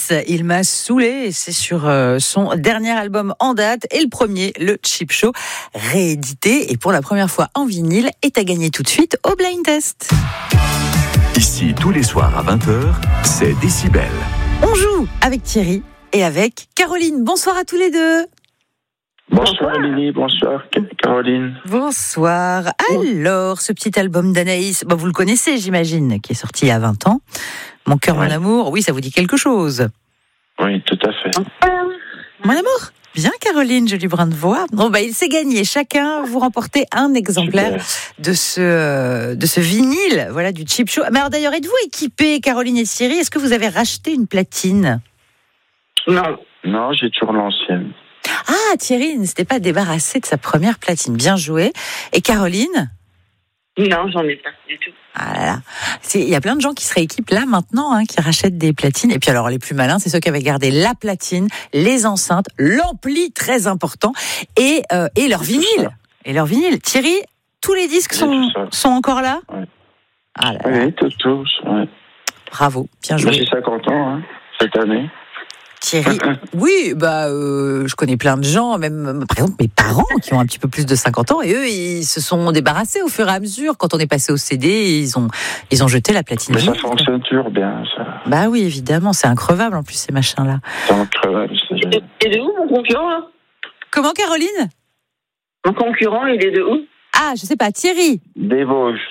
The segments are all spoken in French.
il m'a saoulé. C'est sur son dernier album en date et le premier, le Cheap Show, réédité et pour la première fois en vinyle, est à gagner tout de suite au Blind Test. Ici, tous les soirs à 20h, c'est Décibel. On joue avec Thierry et avec Caroline. Bonsoir à tous les deux. Bonsoir Lily, bonsoir Caroline. Bonsoir. Alors, ce petit album d'Anaïs, vous le connaissez, j'imagine, qui est sorti il y a 20 ans. Mon cœur, mon amour, oui, ça vous dit quelque chose? Oui, tout à fait. Mon amour, bien Caroline, joli brin de voix. Bon, il s'est gagné. Chacun, vous remportez un exemplaire de ce vinyle, voilà, du Cheap Show. Mais alors d'ailleurs, êtes-vous équipés, Caroline et Thierry? Est-ce que vous avez racheté une platine? Non, j'ai toujours l'ancienne. Ah, Thierry ne s'était pas débarrassé de sa première platine. Bien joué. Et Caroline? Non, j'en ai pas du tout. Ah là là. Il y a plein de gens qui se rééquipent là maintenant, qui rachètent des platines. Et puis alors les plus malins, c'est ceux qui avaient gardé la platine, les enceintes, l'ampli très important et leur vinyle. Et leur vinyle. Thierry, tous les disques sont encore là? Ouais. Ah là là. Oui, tous. Ouais. Bravo, bien joué. J'ai 50 ans cette année. Thierry, oui, je connais plein de gens, même par exemple mes parents qui ont un petit peu plus de 50 ans, et eux ils se sont débarrassés au fur et à mesure. Quand on est passé au CD, ils ont jeté la platine. Mais ça fonctionne toujours bien, ça. Bah oui, évidemment, c'est increvable en plus ces machins-là. C'est increvable. Et de où mon concurrent là? Comment, Caroline? Mon concurrent, il est de où? Ah, je sais pas, Thierry. Des Vosges.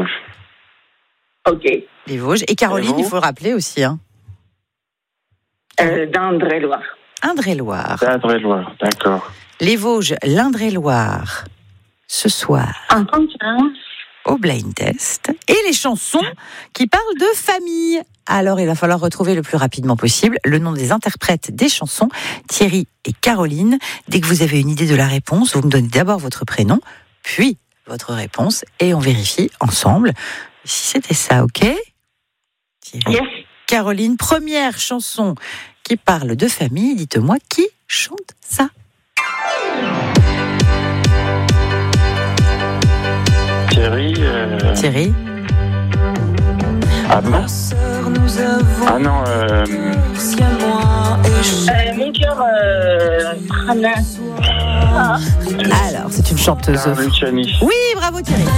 Ok. Les Vosges. Et Caroline, il faut le rappeler aussi. D'Indre-et-Loire. Indre-et-Loire. D'Indre-et-Loire, d'accord. Les Vosges, l'Indre-et-Loire, ce soir, au Blind Test. Et les chansons qui parlent de famille. Alors, il va falloir retrouver le plus rapidement possible le nom des interprètes des chansons, Thierry et Caroline. Dès que vous avez une idée de la réponse, vous me donnez d'abord votre prénom, puis votre réponse, et on vérifie ensemble si c'était ça, ok? Thierry. Yes. Caroline, première chanson qui parle de famille. Dites-moi qui chante ça. Thierry. Ah bon? Ah non, Mon cœur, Alors, c'est une chanteuse. Luciani. Oui, bravo Thierry.